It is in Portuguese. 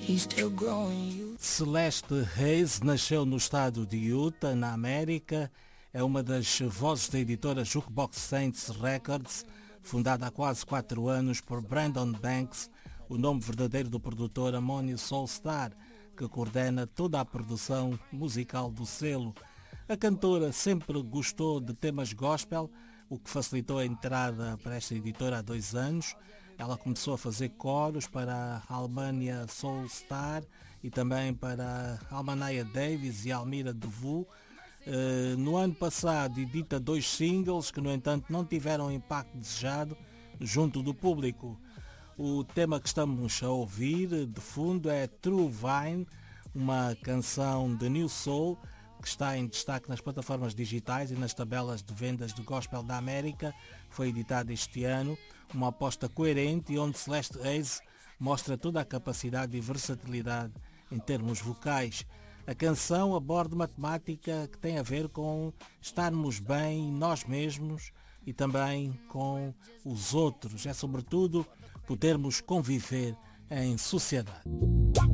He's still growing you. Celeste Hayes nasceu no estado de Utah, na América. É uma das vozes da editora Jukebox Saints Records, fundada há quase 4 anos por Brandon Banks, o nome verdadeiro do produtor Amoni Soulstar, que coordena toda a produção musical do selo. A cantora sempre gostou de temas gospel, o que facilitou a entrada para esta editora há 2 anos. Ela começou a fazer coros para a Albania Soulstar e também para Almanaia Davis e Almira Devu. No ano passado edita 2 singles que, no entanto, não tiveram o impacto desejado junto do público. O tema que estamos a ouvir de fundo é True Vine, uma canção de New Soul que está em destaque nas plataformas digitais e nas tabelas de vendas de gospel da América. Foi editada este ano, uma aposta coerente e onde Celeste Hayes mostra toda a capacidade e versatilidade em termos vocais. A canção aborda uma temática que tem a ver com estarmos bem nós mesmos e também com os outros. É sobretudo podermos conviver em sociedade.